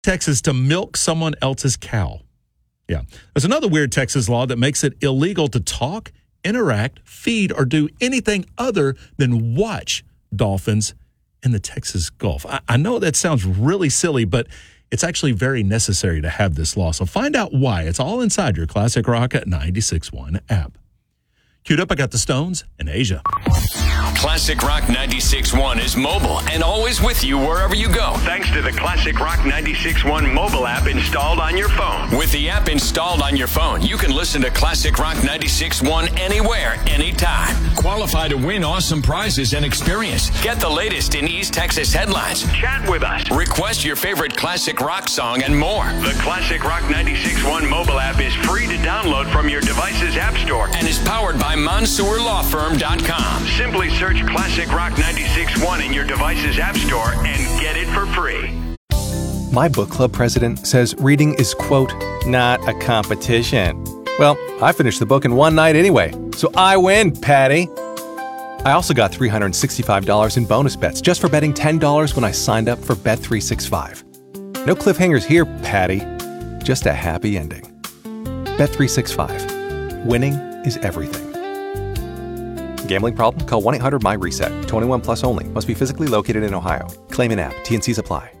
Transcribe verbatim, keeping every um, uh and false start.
Texas to milk someone else's cow. Yeah. There's another weird Texas law that makes it illegal to talk, interact, feed, or do anything other than watch dolphins in the Texas Gulf. I, I know that sounds really silly, but it's actually very necessary to have this law. So find out why. It's all inside your Classic Rock at ninety-six point one app. Queued up, I got the Stones in Asia. Classic Rock ninety-six point one is mobile and always with you wherever you go. Thanks to the Classic Rock ninety-six point one mobile app installed on your phone. With the app installed on your phone, you can listen to Classic Rock ninety-six point one anywhere, anytime. Qualify to win awesome prizes and experience. Get the latest in East Texas headlines. Chat with us. Request your favorite classic rock song and more. The Classic Rock ninety-six point one mobile app is free to download from your device's app store and is powered by Mansour Law Firm dot com. Simply search Classic Rock ninety-six point one in your device's app store and get it for free. My book club president says reading is, quote, not a competition. Well, I finished the book in one night anyway, so I win, Patty. I also got three hundred sixty-five dollars in bonus bets just for betting ten dollars when I signed up for Bet three sixty-five. No cliffhangers here, Patty. Just a happy ending. Bet three sixty-five. Winning is everything. Gambling problem? Call one eight hundred my reset. twenty-one plus only. Must be physically located in Ohio. Claim in app. T and C's apply.